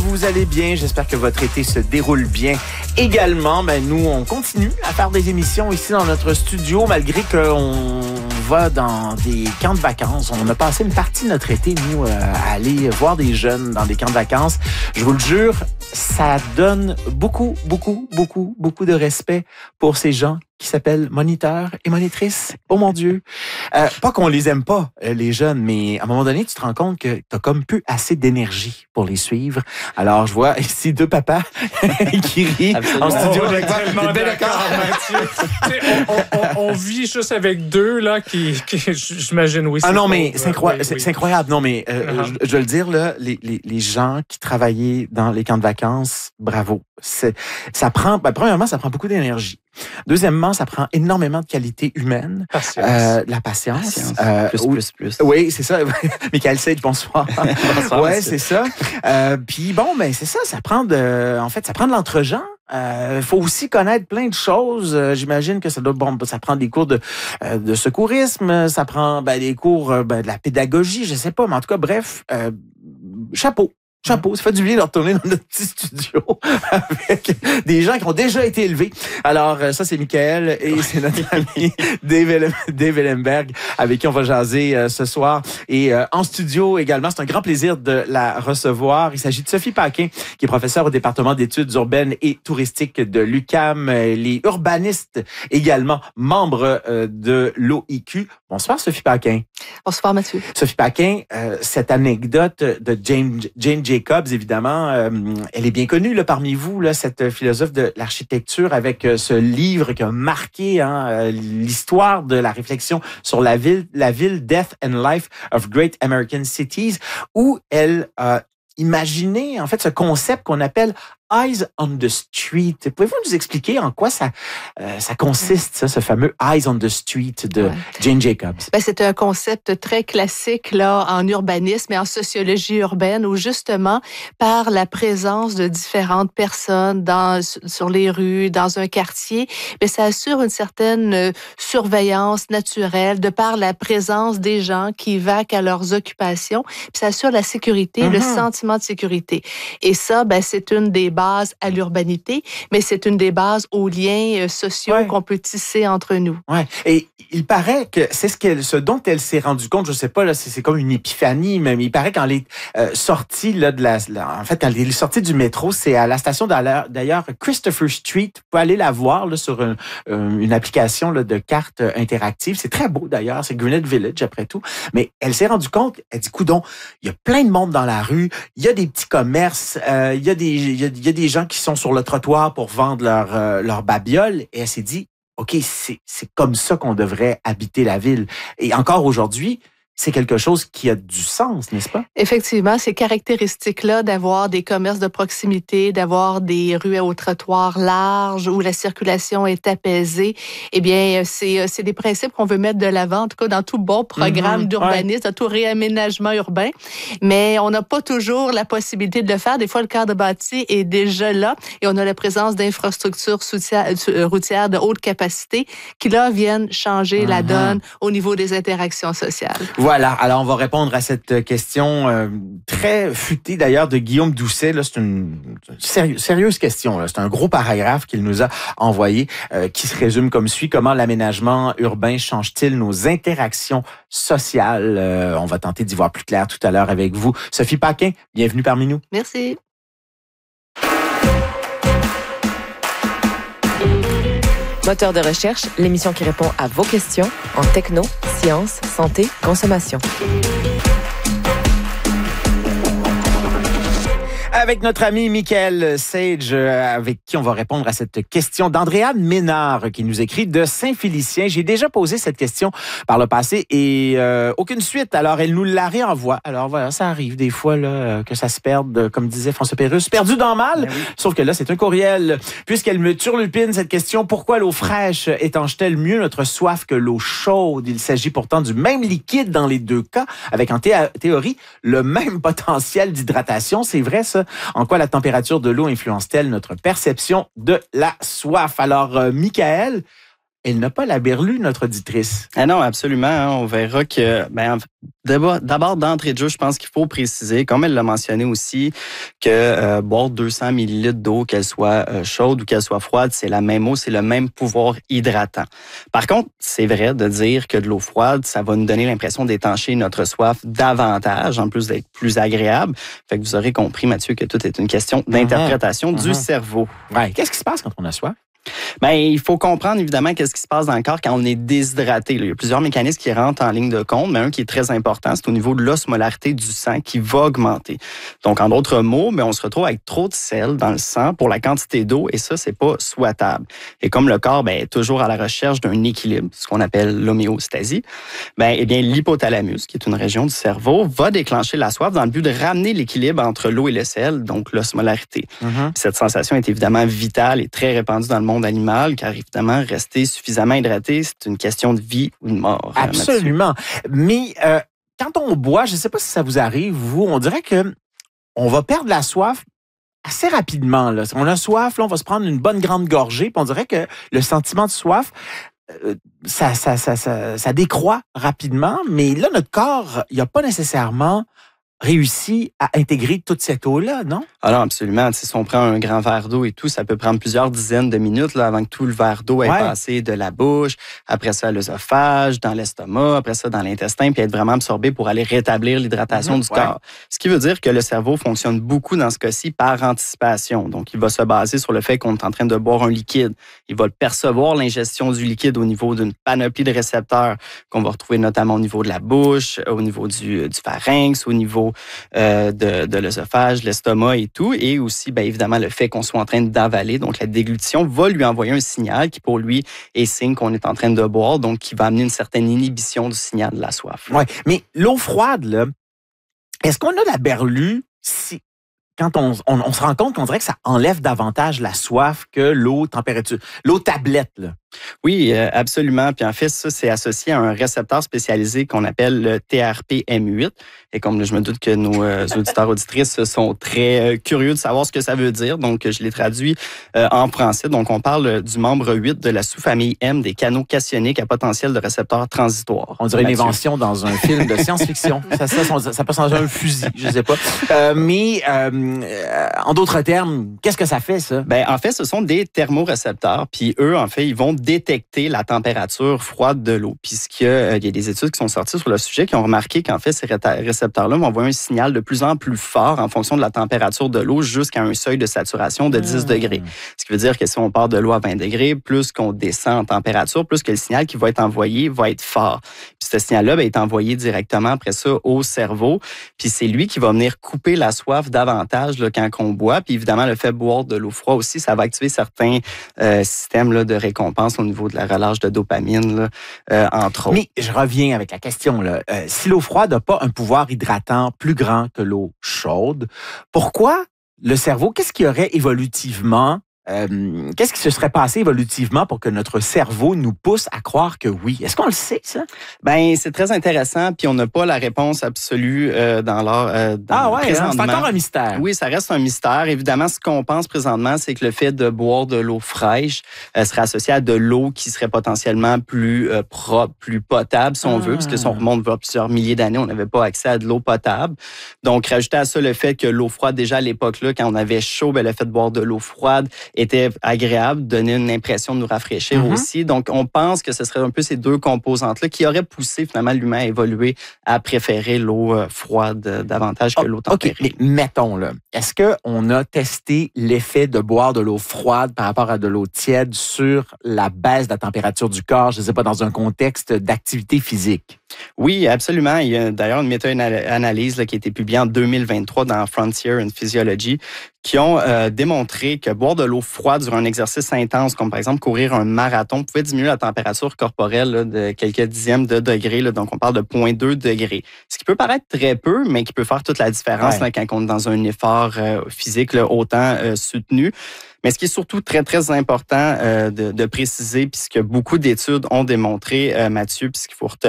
vous allez bien. J'espère que votre été se déroule bien également. Nous, on continue à faire des émissions ici dans notre studio, malgré qu'on va dans des camps de vacances. On a passé une partie de notre été, nous, à aller voir des jeunes dans des camps de vacances. Je vous le jure, ça donne beaucoup de respect pour ces gens qui s'appellent moniteurs et monitrices. Oh mon Dieu! Pas qu'on les aime pas, les jeunes, mais à un moment donné, tu te rends compte que t'as comme plus assez d'énergie pour les suivre. Alors, je vois ici deux papas qui rient en studio avec toi. Tellement d'accord, Mathieu. On vit juste avec deux, là, qui j'imagine, oui. Ah non, mais c'est incroyable. Non, mais je veux le dire, là, les gens qui travaillaient dans les camps de vacances, bravo. Ça prend, premièrement, ça prend beaucoup d'énergie. Deuxièmement, ça prend énormément de qualité humaine. La patience. Plus. Oui, c'est ça. Michael Sage, bonsoir. Bonsoir. Ouais, c'est ça. Puis bon, c'est ça. Ça prend de l'entre-gens. Faut aussi connaître plein de choses. J'imagine que ça prend des cours de secourisme, ça prend des cours de la pédagogie, je sais pas, mais en tout cas, bref, chapeau. Ça fait du bien de retourner dans notre petit studio avec des gens qui ont déjà été élevés. Alors, ça, c'est Michael et c'est notre ami Dave Ellenberg avec qui on va jaser ce soir. Et en studio également, c'est un grand plaisir de la recevoir. Il s'agit de Sophie Paquin, qui est professeure au département d'études urbaines et touristiques de l'UQAM. Les urbanistes également, membre de l'OIQ. Bonsoir, Sophie Paquin. Bonsoir, Mathieu. Sophie Paquin, cette anecdote de Jane Jacobs, évidemment, elle est bien connue là, parmi vous, là, cette philosophe de l'architecture avec ce livre qui a marqué l'histoire de la réflexion sur la ville, Death and Life of Great American Cities, où elle a imaginé en fait ce concept qu'on appelle Eyes on the Street. Pouvez-vous nous expliquer en quoi ça consiste, ça, ce fameux Eyes on the Street de Jane Jacobs? C'est un concept très classique là en urbanisme et en sociologie urbaine où justement, par la présence de différentes personnes sur les rues, dans un quartier, ça assure une certaine surveillance naturelle de par la présence des gens qui vaquent à leurs occupations. Puis ça assure la sécurité, le sentiment de sécurité. Et ça, c'est une des bases à l'urbanité, mais c'est une des bases aux liens sociaux qu'on peut tisser entre nous. Ouais. Et il paraît que c'est ce dont elle s'est rendue compte, je sais pas, là, c'est comme une épiphanie, mais il paraît quand elle est sortie là, quand elle est sortie du métro, c'est à la station d'ailleurs Christopher Street. Vous pouvez aller la voir là, sur une application là, de carte interactive. C'est très beau d'ailleurs, c'est Greenwich Village après tout. Mais elle s'est rendue compte, elle dit, coudonc, il y a plein de monde dans la rue, il y a des petits commerces, il y a des gens qui sont sur le trottoir pour vendre leur babiole. Et elle s'est dit, OK, c'est comme ça qu'on devrait habiter la ville. Et encore aujourd'hui, c'est quelque chose qui a du sens, n'est-ce pas? Effectivement, ces caractéristiques-là d'avoir des commerces de proximité, d'avoir des rues au trottoir large où la circulation est apaisée, c'est des principes qu'on veut mettre de l'avant, en tout cas dans tout bon programme d'urbanisme, dans tout réaménagement urbain. Mais on n'a pas toujours la possibilité de le faire. Des fois, le cadre bâti est déjà là et on a la présence d'infrastructures routières de haute capacité qui, là, viennent changer la donne au niveau des interactions sociales. Voilà, alors on va répondre à cette question très futée d'ailleurs de Guillaume Doucet. Là, c'est une sérieuse question. Là. C'est un gros paragraphe qu'il nous a envoyé qui se résume comme suit. Comment l'aménagement urbain change-t-il nos interactions sociales? On va tenter d'y voir plus clair tout à l'heure avec vous. Sophie Paquin, bienvenue parmi nous. Merci. Moteur de recherche, l'émission qui répond à vos questions en techno, sciences, santé, consommation. Avec notre ami Michael Sage, avec qui on va répondre à cette question d'Andréane Ménard, qui nous écrit de Saint-Félicien. J'ai déjà posé cette question par le passé et aucune suite. Alors, elle nous la réenvoie. Alors, voilà, ça arrive des fois là, que ça se perde, comme disait François Pérusse, perdu dans le mal. Oui. Sauf que là, c'est un courriel. Puisqu'elle me turlupine cette question, pourquoi l'eau fraîche étanche-t-elle mieux notre soif que l'eau chaude? Il s'agit pourtant du même liquide dans les deux cas, avec en théorie le même potentiel d'hydratation. C'est vrai, ça? En quoi la température de l'eau influence-t-elle notre perception de la soif? Alors, Michael, elle n'a pas la berlue, notre auditrice. Ah non, absolument. Hein, on verra que, d'abord, d'entrée de jeu, je pense qu'il faut préciser, comme elle l'a mentionné aussi, que boire 200 ml d'eau, qu'elle soit chaude ou qu'elle soit froide, c'est la même eau, c'est le même pouvoir hydratant. Par contre, c'est vrai de dire que de l'eau froide, ça va nous donner l'impression d'étancher notre soif davantage, en plus d'être plus agréable. Fait que vous aurez compris, Mathieu, que tout est une question d'interprétation du cerveau. Ouais. Qu'est-ce qui se passe quand on a soif? Il faut comprendre évidemment qu'est-ce qui se passe dans le corps quand on est déshydraté. Il y a plusieurs mécanismes qui rentrent en ligne de compte, mais un qui est très important, c'est au niveau de l'osmolarité du sang qui va augmenter. Donc, en d'autres mots, on se retrouve avec trop de sel dans le sang pour la quantité d'eau et ça, c'est pas souhaitable. Et comme le corps est toujours à la recherche d'un équilibre, ce qu'on appelle l'homéostasie, l'hypothalamus, qui est une région du cerveau, va déclencher la soif dans le but de ramener l'équilibre entre l'eau et le sel, donc l'osmolarité. Cette sensation est évidemment vitale et très répandue dans le monde animal, car évidemment, rester suffisamment hydraté, c'est une question de vie ou de mort. Absolument. Mais quand on boit, je ne sais pas si ça vous arrive, vous, on dirait que on va perdre la soif assez rapidement. Là. On a soif, là, on va se prendre une bonne grande gorgée, puis on dirait que le sentiment de soif, ça décroît rapidement, mais là, notre corps, il n'a pas nécessairement réussi à intégrer toute cette eau-là, non? Alors, absolument. Si on prend un grand verre d'eau et tout, ça peut prendre plusieurs dizaines de minutes là, avant que tout le verre d'eau ait passé de la bouche, après ça à l'œsophage, dans l'estomac, après ça dans l'intestin, puis être vraiment absorbé pour aller rétablir l'hydratation du corps. Ce qui veut dire que le cerveau fonctionne beaucoup dans ce cas-ci par anticipation. Donc, il va se baser sur le fait qu'on est en train de boire un liquide. Il va percevoir l'ingestion du liquide au niveau d'une panoplie de récepteurs qu'on va retrouver notamment au niveau de la bouche, au niveau du pharynx, au niveau de l'œsophage, l'estomac et tout, et aussi, évidemment, le fait qu'on soit en train d'avaler, donc la déglutition va lui envoyer un signal qui, pour lui, est signe qu'on est en train de boire, donc qui va amener une certaine inhibition du signal de la soif. Oui, mais l'eau froide, là, est-ce qu'on a la berlue si... Quand on se rend compte qu'on dirait que ça enlève davantage la soif que l'eau tablette, là. Oui, absolument. Puis en fait, ça, c'est associé à un récepteur spécialisé qu'on appelle le TRPM8. Et comme je me doute que nos auditeurs auditrices sont très curieux de savoir ce que ça veut dire, donc je l'ai traduit en français. Donc, on parle du membre 8 de la sous-famille M des canaux cationiques à potentiel de récepteurs transitoires. On dirait une invention dans un film de science-fiction. ça passe dans un fusil, je sais pas. Mais en d'autres termes, qu'est-ce que ça fait, ça? En fait, ce sont des thermorécepteurs. Puis eux, en fait, ils vont détecter la température froide de l'eau. Puisqu'il y a des études qui sont sorties sur le sujet qui ont remarqué qu'en fait, ces récepteurs-là vont envoyer un signal de plus en plus fort en fonction de la température de l'eau jusqu'à un seuil de saturation de 10 degrés. Ce qui veut dire que si on part de l'eau à 20 degrés, plus qu'on descend en température, plus que le signal qui va être envoyé va être fort. Puis ce signal-là est envoyé directement après ça au cerveau. Puis c'est lui qui va venir couper la soif davantage là, quand on boit. Puis évidemment, le fait de boire de l'eau froide aussi, ça va activer certains systèmes là, de récompense au niveau de la relâche de dopamine, là, entre autres. Mais je reviens avec la question. Là. Si l'eau froide n'a pas un pouvoir hydratant plus grand que l'eau chaude, pourquoi le cerveau, qu'est-ce qui aurait évolutivement, qu'est-ce qui se serait passé évolutivement pour que notre cerveau nous pousse à croire que oui? Est-ce qu'on le sait, ça? C'est très intéressant, puis on n'a pas la réponse absolue dans l'art. C'est encore un mystère. Oui, ça reste un mystère. Évidemment, ce qu'on pense présentement, c'est que le fait de boire de l'eau fraîche serait associé à de l'eau qui serait potentiellement plus propre, plus potable, si on veut, parce que si on remonte vers plusieurs milliers d'années, on n'avait pas accès à de l'eau potable. Donc, rajouter à ça le fait que l'eau froide, déjà à l'époque, là, quand on avait chaud, le fait de boire de l'eau froide était agréable, donnait une impression de nous rafraîchir aussi. Donc, on pense que ce serait un peu ces deux composantes-là qui auraient poussé finalement l'humain à évoluer à préférer l'eau froide davantage que l'eau tempérée. OK, mais mettons, là, est-ce qu'on a testé l'effet de boire de l'eau froide par rapport à de l'eau tiède sur la baisse de la température du corps, je ne sais pas, dans un contexte d'activité physique? Oui, absolument. Il y a d'ailleurs une méta-analyse qui a été publiée en 2023 dans Frontier in Physiology qui ont démontré que boire de l'eau froide durant un exercice intense, comme par exemple courir un marathon, pouvait diminuer la température corporelle là, de quelques dixièmes de degrés. Là, donc, on parle de 0,2 degrés. Ce qui peut paraître très peu, mais qui peut faire toute la différence là, quand on est dans un effort physique là, autant soutenu. Mais ce qui est surtout très, très important de préciser, puisque beaucoup d'études ont démontré, Mathieu, puis ce qu'il faut retenir,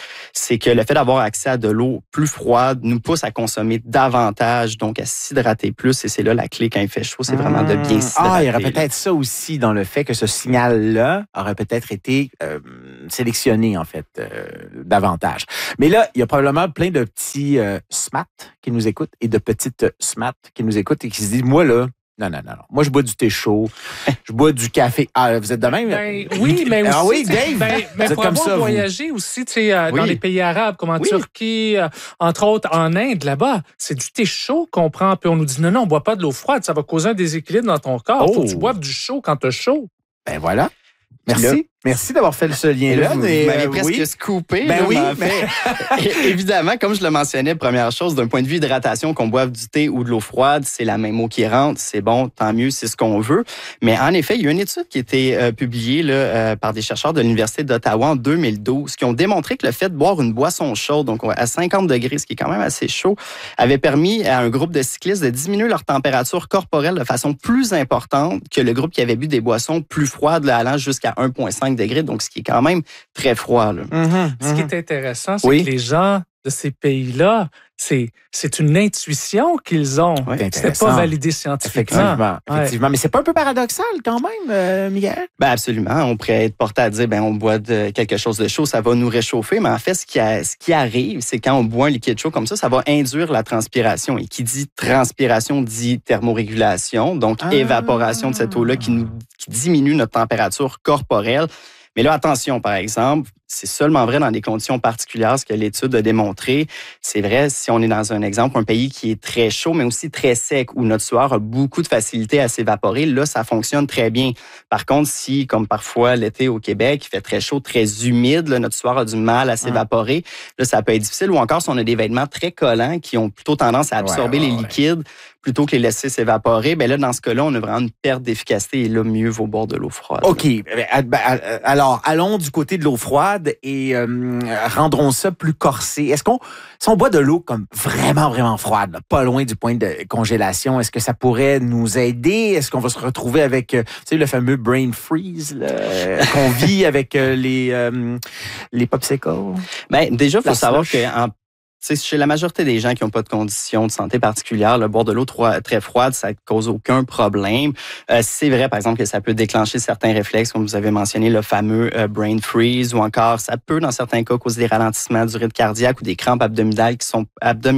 c'est que le fait d'avoir accès à de l'eau plus froide nous pousse à consommer davantage, donc à s'hydrater plus. Et c'est là la clé quand il fait chaud, c'est vraiment de bien s'hydrater. Il y aurait peut-être ça aussi dans le fait que ce signal-là aurait peut-être été sélectionné, en fait, davantage. Mais là, il y a probablement plein de petits smats qui nous écoutent et de petites smats qui nous écoutent et qui se disent, moi, là, non. Moi, je bois du thé chaud. Je bois du café. Ah, vous êtes de même? Oui, mais aussi... Ah oui, Dave! Mais vous pour êtes comme avoir ça, voyagé aussi, dans les pays arabes, comme en Turquie, entre autres, en Inde, là-bas, c'est du thé chaud qu'on prend. Puis on nous dit, non, on boit pas de l'eau froide. Ça va causer un déséquilibre dans ton corps. Il faut que tu boives du chaud quand tu as chaud. Ben voilà. Merci. Merci d'avoir fait ce lien-là. Vous m'avez presque scoopé. Ben oui, mais... Évidemment, comme je le mentionnais, première chose, d'un point de vue hydratation, qu'on boive du thé ou de l'eau froide, c'est la même eau qui rentre, c'est bon, tant mieux, c'est ce qu'on veut. Mais en effet, il y a une étude qui a été publiée par des chercheurs de l'Université d'Ottawa en 2012 qui ont démontré que le fait de boire une boisson chaude, donc à 50 degrés, ce qui est quand même assez chaud, avait permis à un groupe de cyclistes de diminuer leur température corporelle de façon plus importante que le groupe qui avait bu des boissons plus froides, là, allant jusqu'à 1,5 degrés, donc ce qui est quand même très froid. Là. Ce qui est intéressant, c'est que les gens de ces pays-là, c'est une intuition qu'ils ont. C'était pas validé scientifiquement. Effectivement. Mais c'est pas un peu paradoxal quand même, Miguel? Ben absolument. On pourrait être porté à dire, on boit quelque chose de chaud, ça va nous réchauffer. Mais en fait, ce qui arrive, c'est quand on boit un liquide chaud comme ça va induire la transpiration. Et qui dit transpiration dit thermorégulation, donc évaporation de cette eau-là qui diminue notre température corporelle. Mais là, attention, par exemple, c'est seulement vrai dans des conditions particulières, ce que l'étude a démontré. C'est vrai si on est dans un exemple, un pays qui est très chaud, mais aussi très sec, où notre sueur a beaucoup de facilité à s'évaporer, là, ça fonctionne très bien. Par contre, si, comme parfois l'été au Québec, il fait très chaud, très humide, là, notre sueur a du mal à s'évaporer, là, ça peut être difficile. Ou encore, si on a des vêtements très collants qui ont plutôt tendance à absorber les liquides, plutôt que les laisser s'évaporer, là, dans ce cas-là, on a vraiment une perte d'efficacité et là, mieux vaut boire de l'eau froide. OK. Alors, allons du côté de l'eau froide et rendrons ça plus corsé. Si on boit de l'eau comme vraiment, vraiment froide, là, pas loin du point de congélation, est-ce que ça pourrait nous aider? Est-ce qu'on va se retrouver avec, le fameux brain freeze qu'on vit avec les popsicles? Déjà, il faut savoir que chez la majorité des gens qui n'ont pas de conditions de santé particulières, le boire de l'eau très froide, ça ne cause aucun problème. C'est vrai, par exemple, que ça peut déclencher certains réflexes, comme vous avez mentionné, le fameux brain freeze, ou encore, ça peut, dans certains cas, causer des ralentissements du rythme cardiaque ou des crampes abdominales qui sont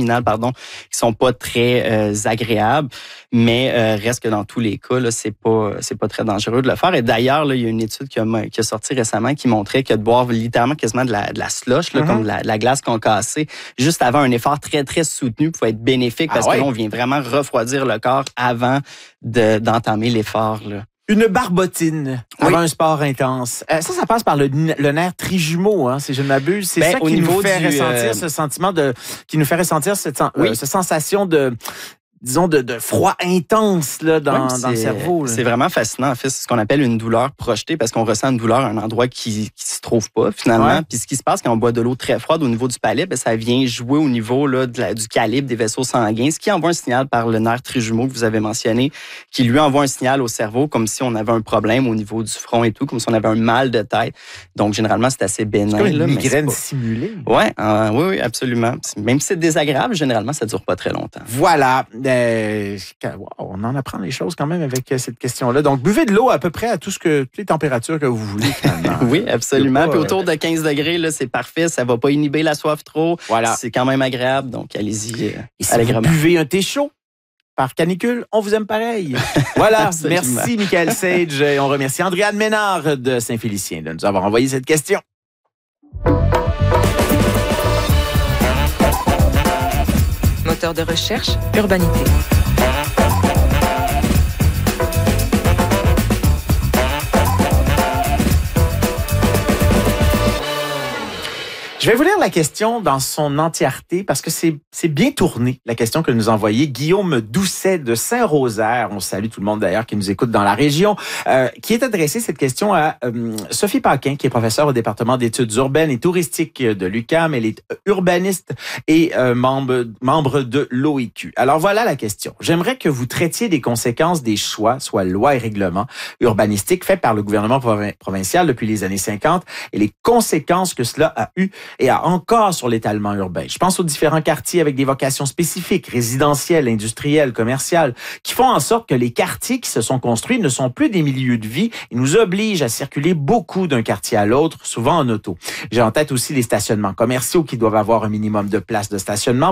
pas très agréables. Mais reste que dans tous les cas, là, c'est pas très dangereux de le faire. Et d'ailleurs, là, il y a une étude qui a sorti récemment qui montrait que de boire littéralement quasiment de la slush, là, comme de la glace concassée, juste avant un effort très, très soutenu, pouvait être bénéfique parce que là, on vient vraiment refroidir le corps avant d'entamer l'effort. Là. Une barbotine avant un sport intense. Ça passe par le nerf trijumeau, si je ne m'abuse. C'est ça qui nous fait ressentir ce sentiment qui nous fait ressentir cette sensation disons, de froid intense là, dans le cerveau. Là. C'est vraiment fascinant. En fait, c'est ce qu'on appelle une douleur projetée parce qu'on ressent une douleur à un endroit qui se trouve pas, finalement. Puis ce qui se passe quand on boit de l'eau très froide au niveau du palais, ça vient jouer au niveau là, du calibre des vaisseaux sanguins, ce qui envoie un signal par le nerf trijumeau que vous avez mentionné, qui lui envoie un signal au cerveau comme si on avait un problème au niveau du front et tout, comme si on avait un mal de tête. Donc, généralement, c'est assez bénin. C'est comme une migraine simulée. Oui, absolument. Même si c'est désagréable, généralement, ça dure pas très longtemps. Voilà. On en apprend des choses quand même avec cette question-là. Donc, buvez de l'eau à peu près à toutes les températures que vous voulez, finalement. Oui, absolument. Puis autour de 15 degrés, là, c'est parfait. Ça va pas inhiber la soif trop. Voilà. C'est quand même agréable. Donc, allez-y. Et si vous buvez un thé chaud par canicule, on vous aime pareil. Voilà. Merci, Michael Sage. Et on remercie Andréane Ménard de Saint-Félicien de nous avoir envoyé cette question. Moteur de recherche, Urbanité. Je vais vous lire la question dans son entièreté parce que c'est bien tourné, la question que nous envoyait Guillaume Doucet de Saint-Rosaire. On salue tout le monde d'ailleurs qui nous écoute dans la région, qui est adressée cette question à Sophie Paquin, qui est professeure au département d'études urbaines et touristiques de l'UQAM. Elle est urbaniste et membre de l'OIQ. Alors voilà la question. J'aimerais que vous traitiez des conséquences des choix, soit lois et règlements urbanistiques faits par le gouvernement provincial depuis les années 50 et les conséquences que cela a eu et encore sur l'étalement urbain. Je pense aux différents quartiers avec des vocations spécifiques, résidentielles, industrielles, commerciales, qui font en sorte que les quartiers qui se sont construits ne sont plus des milieux de vie et nous obligent à circuler beaucoup d'un quartier à l'autre, souvent en auto. J'ai en tête aussi les stationnements commerciaux qui doivent avoir un minimum de places de stationnement